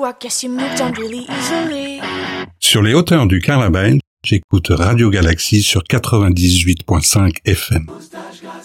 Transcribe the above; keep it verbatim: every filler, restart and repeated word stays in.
I guess you moved on really easily. Sur les hauteurs du Carlin, j'écoute Radio Galaxie sur quatre-vingt-dix-huit virgule cinq F M.